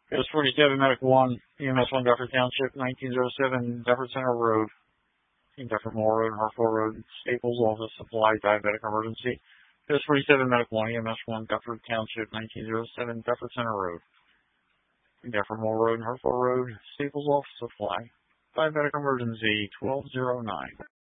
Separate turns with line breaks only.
It's 47 Medic 1, EMS 1, Duffer Township, 1907, Duffer Center Road, Duffer Moore Road, Hartford Road, Staples Office Supply, Diabetic Emergency. It's 47 Medic 1, EMS 1, Duffer Township, 1907, Duffer Center Road, Duffer Moore Road, Hartford Road, Staples Office Supply, Diabetic Emergency, 1209.